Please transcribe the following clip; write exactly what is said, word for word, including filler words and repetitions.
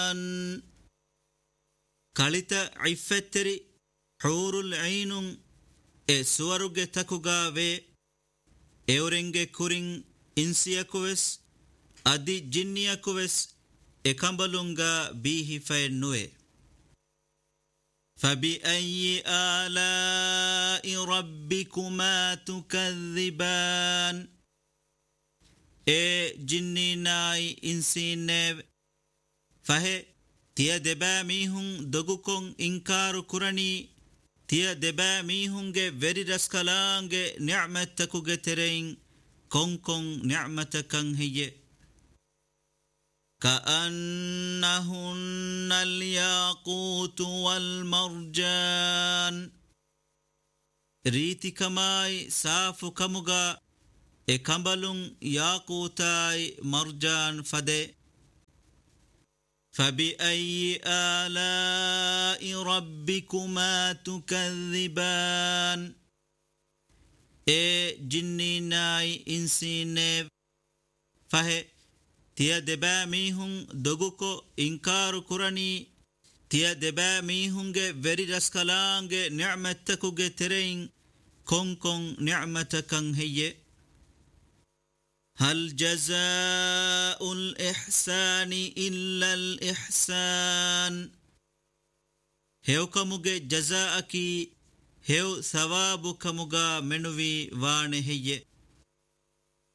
ಕಳಿತ ಐಫೆತ್ತರಿ ಹೂರುಲ್ ಐನುಂ ಎ ಸುವರುಗೆ ತಕುಗಾವೆ ಎವರೆಂಗೆ ಕುರಿಂ ಇನ್ಸಿಯಕುವೆಸ್ ಅದಿ ಜಿನ್ನಿಯಕುವೆಸ್ ಎ ಕಂಬಲುಂಗ ಬೀಹಿ ಫೈನ್ನುವೆ فبأي آلاء ربكما تكذبان اے جنی نائی انسین فہے تیا دبا میہن دگوکن انکار کرنی تیا دبا میہن گے وری رسکلانگے نعمت تکوگے ترین کن کن نعمت کن ہیے كأنهن الياقوت والمرجان ريتي كماي سافو كمغا اكمبلون ياقوتاي مرجان فدي فبأي آلاء ربكما تكذبان اي جني ناي انسينيف فهي تیا دبا میہن دگوکو انکار کرنی تیا دبا میہنگے وری رسکلانگے نعمت تکوگے ترین کن کن نعمت کن ہیے هل جزاء الإحسان إلا الإحسان ہیو کمگے جزاء کی ہیو ثواب کمگا منوی وانے ہیے